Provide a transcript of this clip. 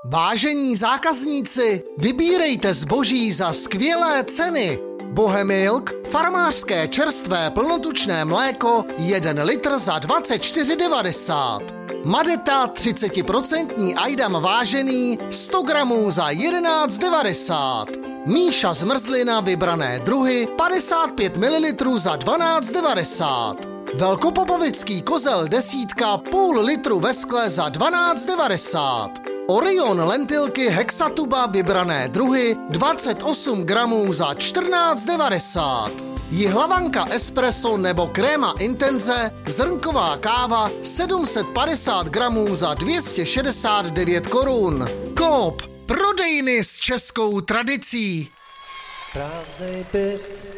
Vážení zákazníci, vybírejte zboží za skvělé ceny. Bohemilk, farmářské čerstvé plnotučné mléko, 1 litr za 24,90. Madeta 30% Ajdam vážený, 100 gramů za 11,90. Míša zmrzlina vybrané druhy, 55 ml za 12,90. Velkopopovický kozel desítka, půl litru ve skle za 12,90. Orion lentilky Hexatuba vybrané druhy 28 gramů za 14,90. Jihlavanka espresso nebo kréma intenze zrnková káva 750 gramů za 269 korun. Coop, prodejny s českou tradicí. Prázdnej byt